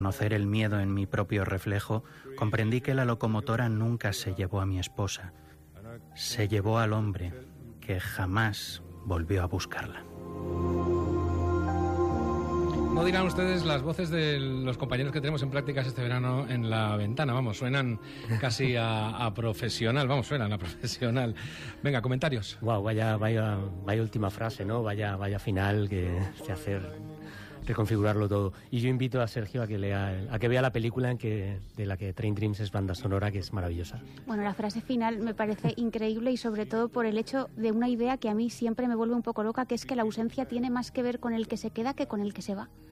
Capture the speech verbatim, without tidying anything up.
conocer el miedo en mi propio reflejo, comprendí que la locomotora nunca se llevó a mi esposa. Se llevó al hombre que jamás volvió a buscarla. No dirán ustedes las voces de los compañeros que tenemos en prácticas este verano en La Ventana. Vamos, suenan casi a, a profesional. Vamos, suenan a profesional. Venga, comentarios. Wow, vaya, vaya, vaya última frase, ¿no? Vaya, vaya final que se hace reconfigurarlo todo. Y yo invito a Sergio a que lea, a que vea la película en que, de la que Train Dreams es banda sonora, que es maravillosa. Bueno, la frase final me parece increíble y sobre todo por el hecho de una idea que a mí siempre me vuelve un poco loca, que es que la ausencia tiene más que ver con el que se queda que con el que se va.